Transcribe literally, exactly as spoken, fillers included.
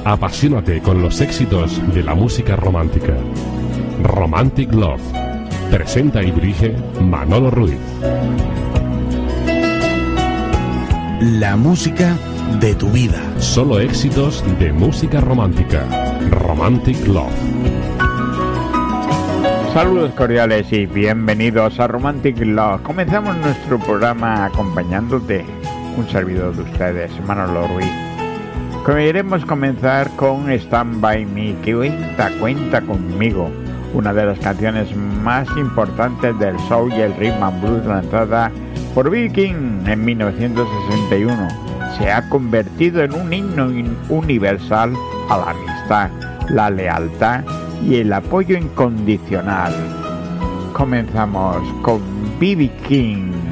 Apasionate con los éxitos de la música romántica. Romantic Love. Presenta y dirige Manolo Ruiz. La música de tu vida. Solo éxitos de música romántica. Romantic Love. Saludos cordiales y bienvenidos a Romantic Love. Comenzamos nuestro programa acompañándote, un servidor de ustedes, Manolo Ruiz. Queremos comenzar con Stand By Me, que cuenta, cuenta conmigo, una de las canciones más importantes del soul y el rhythm and blues lanzada por B B King en mil novecientos sesenta y uno. Se ha convertido en un himno universal a la amistad, la lealtad y el apoyo incondicional. Comenzamos con B B King.